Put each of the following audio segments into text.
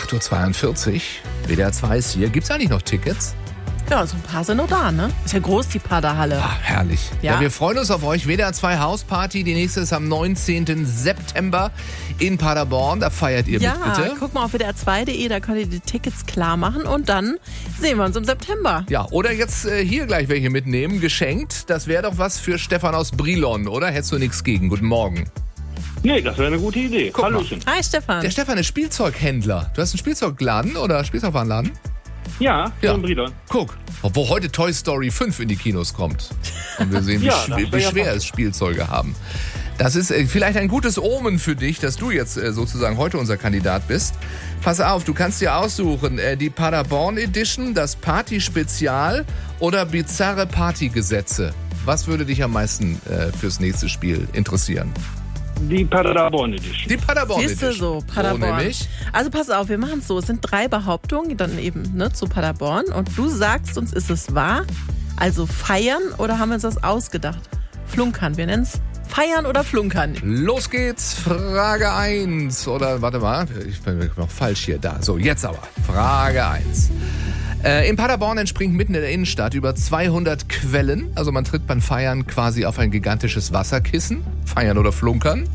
8.42 Uhr. WDR 2 ist hier. Gibt's eigentlich noch Tickets? Ja, so ein paar sind noch da, ne? Ist ja groß, die Paderhalle. Ah, herrlich. Ja. Wir freuen uns auf euch. WDR 2 Hausparty. Die nächste ist am 19. September in Paderborn. Da feiert ihr mit, bitte. Guck mal auf wdr2.de, da könnt ihr die Tickets klar machen und dann sehen wir uns im September. Ja, oder jetzt hier gleich welche mitnehmen, geschenkt. Das wäre doch was für Stefan aus Brilon, oder? Hättest du nichts gegen? Guten Morgen. Nee, das wäre eine gute Idee. Guck Hallöchen. Hi Stefan. Der Stefan ist Spielzeughändler. Du hast einen Spielzeugladen oder Spielzeugwarenladen? Ja, Ja. in Brilon. Guck, wo heute Toy Story 5 in die Kinos kommt. Und wir sehen, Ja, das wie wär ja schwer was. es Spielzeuge haben. Das ist vielleicht ein gutes Omen für dich, dass du jetzt sozusagen heute unser Kandidat bist. Pass auf, du kannst dir aussuchen, die Paderborn Edition, das Party-Spezial oder bizarre Partygesetze. Was würde dich am meisten fürs nächste Spiel interessieren? Die Paderborn Edition. Die Paderborn Siehst du Edition. so, Paderborn. So nämlich. Also pass auf, wir machen es so. Es sind 3 Behauptungen, dann eben zu Paderborn. Und du sagst uns, ist es wahr? Also feiern oder haben wir uns das ausgedacht? Flunkern, wir nennen es feiern oder flunkern. Los geht's, Frage 1. Oder warte mal, ich bin noch falsch hier. Da, so, jetzt aber. Frage 1. In Paderborn entspringt mitten in der Innenstadt über 200 Quellen. Also man tritt beim Feiern quasi auf ein gigantisches Wasserkissen. Feiern oder flunkern?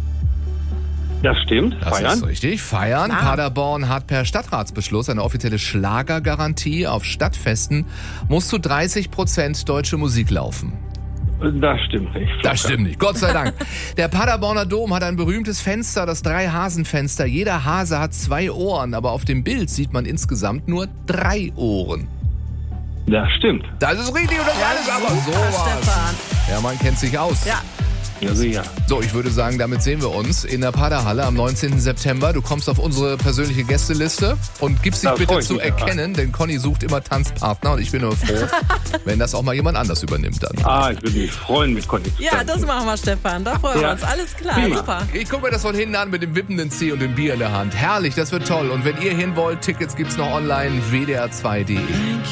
Das stimmt. Das Feiern. ist richtig. Feiern. Klar. Paderborn hat per Stadtratsbeschluss eine offizielle Schlagergarantie. Auf Stadtfesten muss zu 30% deutsche Musik laufen. Das stimmt nicht. Das stimmt nicht, Gott sei Dank. Der Paderborner Dom hat ein berühmtes Fenster, das 3-Hasen-Fenster. Jeder Hase hat 2 Ohren, aber auf dem Bild sieht man insgesamt nur 3 Ohren. Das stimmt. Das ist richtig und das alles aber Super, sowas. Stefan. Ja, man kennt sich aus. Ja. Ja, sicher. So, ich würde sagen, damit sehen wir uns in der Paderhalle am 19. September. Du kommst auf unsere persönliche Gästeliste und gibst dich Da bitte freu ich zu mich. erkennen, denn Conny sucht immer Tanzpartner und ich bin nur froh, wenn das auch mal jemand anders übernimmt dann. Ich würde mich freuen mit Conny. Ja, das machen wir, Stefan. Da freuen wir Ja. uns. Alles klar, Prima. super. Ich gucke mir das von hinten an mit dem wippenden C und dem Bier in der Hand. Herrlich, das wird toll. Und wenn ihr hin wollt, Tickets gibt's noch online, wdr2.de.